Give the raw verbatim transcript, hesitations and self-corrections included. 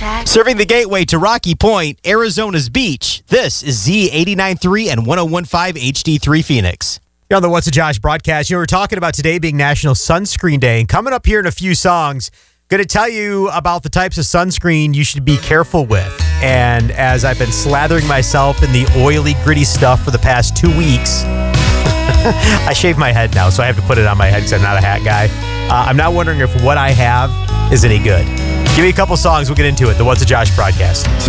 check. Serving the gateway to Rocky Point, Arizona's beach. This is Z eighty-nine point three and one oh one point five H D three Phoenix. You're on the What's a Josh broadcast. You know, we're talking about today being National Sunscreen Day. And coming up here in a few songs, going to tell you about the types of sunscreen you should be careful with. And as I've been slathering myself in the oily, gritty stuff for the past two weeks, I shave my head now, so I have to put it on my head because I'm not a hat guy. Uh, I'm not wondering if what I have is any good. Give me a couple songs, we'll get into it. The What's a Josh broadcast.